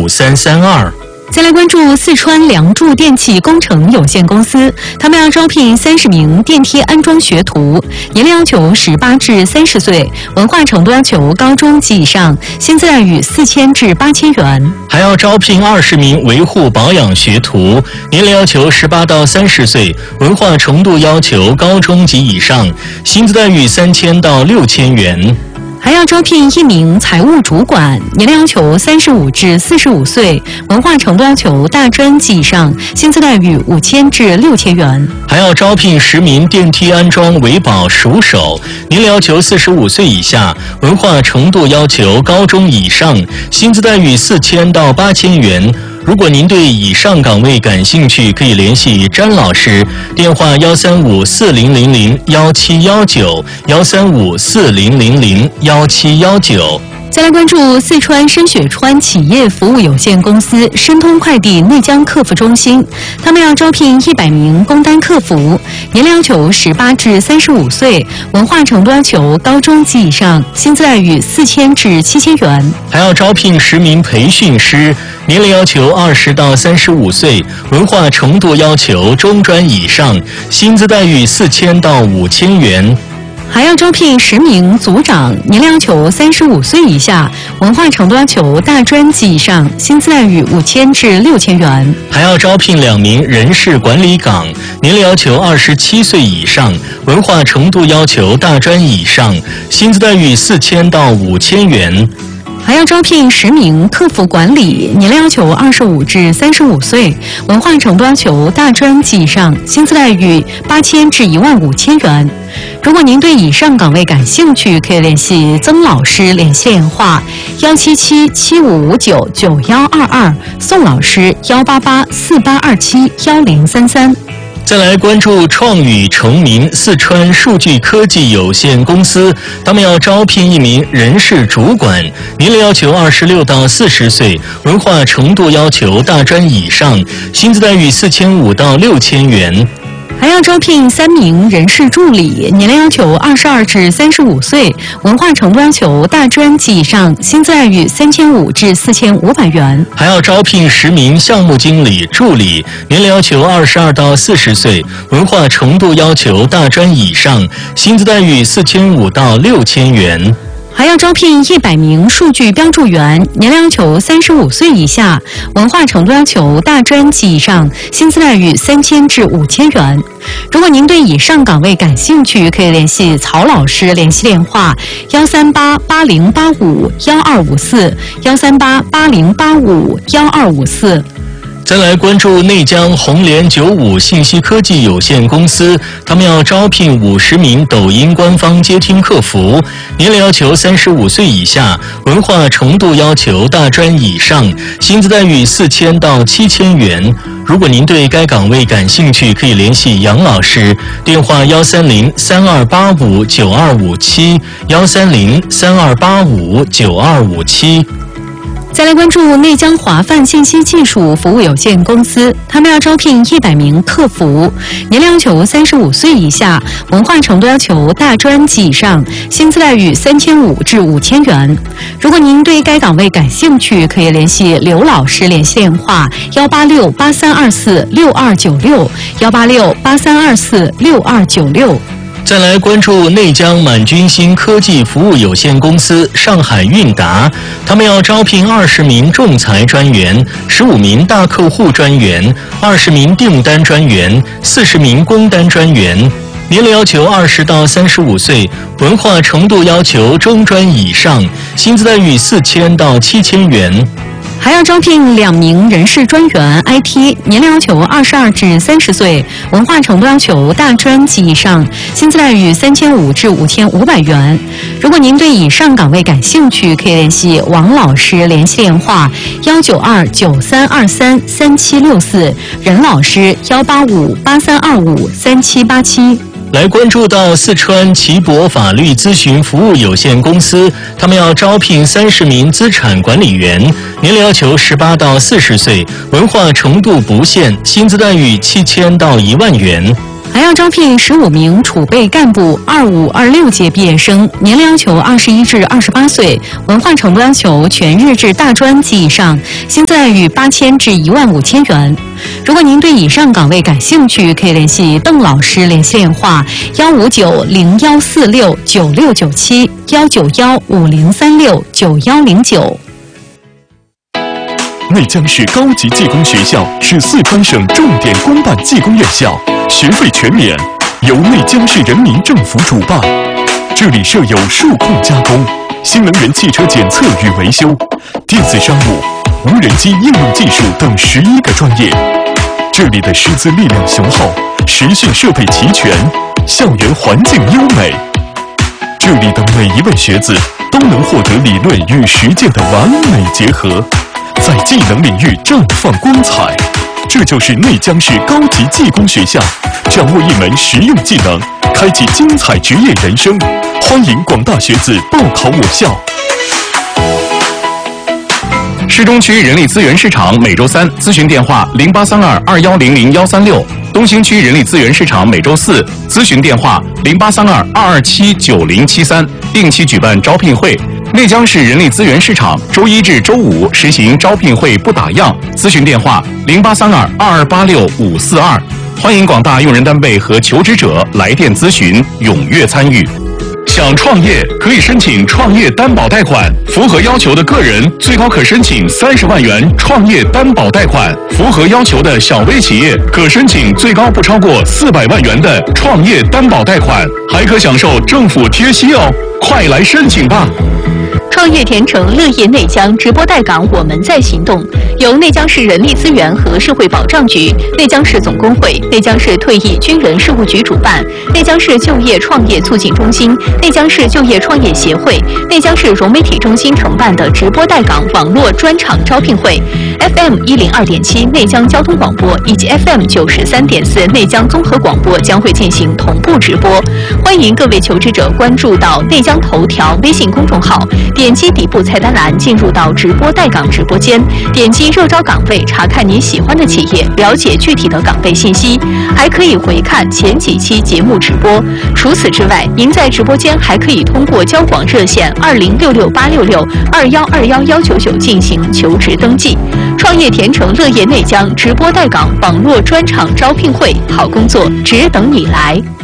5332。 再来关注四川梁祝电气工程有限公司，他们要招聘30名电梯安装学徒，年龄要求18至30岁，文化程度要求高中及以上，薪资待遇4000至8000元。 还要招聘20名维护保养学徒，年龄要求18到30岁，文化程度要求高中及以上，薪资待遇3000到6000元。 还要招聘1名财务主管，年龄要求35至45岁，文化程度要求大专及以上，薪资待遇5000至6000元。 还要招聘10名电梯安装维保熟手，年龄要求45岁以下，文化程度要求高中以上，薪资待遇4000到8000元。如果您对以上岗位感兴趣，可以联系詹老师，电话13540001719，13540001719。 再来关注四川深雪川企业服务有限公司申通快递内江客服中心，他们要招聘100名工单客服，年龄要求18至35岁，文化程度要求高中及以上，薪资待遇4000至7000元。 还要招聘10名培训师，年龄要求20到35岁，文化程度要求中专以上，薪资待遇4000到5000元。 还要招聘10名组长，年龄要求35岁以下，文化程度要求大专及以上，薪资待遇5000至6000元。 还要招聘2名人事管理岗，年龄要求27岁以上，文化程度要求大专以上，薪资待遇4000到5000元。 还要招聘10名客服管理，年龄要求25至35岁，文化程度要求大专及以上，薪资待遇8000至15000元。如果您对以上岗位感兴趣，可以联系曾老师，联系电话17775599122，宋老师18848271033。 再来关注创宇成名四川数据科技有限公司，他们要招聘1名人事主管，年龄要求26到40岁，文化程度要求大专以上，薪资待遇4500到6000元。 还要招聘3名人事助理，年龄要求22至35岁，文化程度要求大专及以上，薪资待遇3500至4500元。 还要招聘10名项目经理助理，年龄要求22到40岁，文化程度要求大专以上，薪资待遇4500到6000元。 还要招聘100名数据标注员，年龄要求35岁以下，文化程度要求大专及以上，薪资待遇3000至5000元。如果您对以上岗位感兴趣，可以联系曹老师，联系电话13880851254，13880851254。 再来关注内江红联95信息科技有限公司，他们要招聘50名抖音官方接听客服，年龄要求35岁以下，文化程度要求大专以上，薪资待遇4000到7000元。如果您对该岗位感兴趣，可以联系杨老师，电话13032859257，13032859257。 再来关注内江华范信息技术服务有限公司，他们要招聘100名客服，年龄要求35岁以下，文化程度要求大专及以上，薪资待遇3500至5000元。如果您对该岗位感兴趣，可以联系刘老师，联系电话18683246296，18683246296。 再来关注内江满军星科技服务有限公司上海韵达，他们要招聘20名仲裁专员、15名大客户专员、20名订单专员、40名工单专员，年龄要求20到35岁，文化程度要求中专以上，薪资待遇4000到7000元。 还要招聘2名人事专员 IT， 年龄要求22至30岁，文化程度要求大专及以上，薪资待遇3500至5500元。如果您对以上岗位感兴趣，可以联系王老师，联系电话19293233764，任老师18583253787。 来关注到四川奇博法律咨询服务有限公司，他们要招聘30名资产管理员，年龄要求18到40岁，文化程度不限，薪资待遇7000到1万元。 还要招聘15名储备干部25、26届毕业生，年龄要求21至28岁，文化程度要求全日制大专及以上，薪资待遇8000至15000元。如果您对以上岗位感兴趣，可以联系邓老师联系电话15901469697 19150369109。 内江市高级技工学校是四川省重点公办技工院校，学费全免，由内江市人民政府主办。这里设有数控加工、新能源汽车检测与维修、电子商务、无人机应用技术等11个专业。这里的师资力量雄厚，实训设备齐全，校园环境优美。这里的每一位学子都能获得理论与实践的完美结合，在技能领域绽放光彩。这就是内江市高级技工学校，掌握一门实用技能，开启精彩职业人生。欢迎广大学子报考我校。 市中区人力资源市场每周三咨询电话0832210136，东兴区人力资源市场每周四咨询电话083222797073，定期举办招聘会。内江市人力资源市场周一至周五实行招聘会不打烊，咨询电话083222865542。欢迎广大用人单位和求职者来电咨询，踊跃参与。想创业可以申请创业担保贷款，符合要求的个人最高可申请30万元创业担保贷款，符合要求的小微企业可申请最高不超过400万元的创业担保贷款，还可享受政府贴息哦！快来申请吧！ 创业甜城乐业内江直播带岗，我们在行动。由内江市人力资源和社会保障局、内江市总工会、内江市退役军人事务局主办，内江市就业创业促进中心、内江市就业创业协会、内江市融媒体中心承办的直播带岗网络专场招聘会 ，FM 102.7内江交通广播以及 FM 93.4内江综合广播将会进行同步直播。欢迎各位求职者关注到内江头条微信公众号，点击底部菜单栏进入到直播带岗直播间，点击热招岗位，查看你喜欢的企业，了解具体的岗位信息，还可以回看前几期节目直播。除此之外，您在直播间还可以通过交广热线206686612199进行求职登记。创业甜城乐业内江直播带岗网络专场招聘会，好工作只等你来。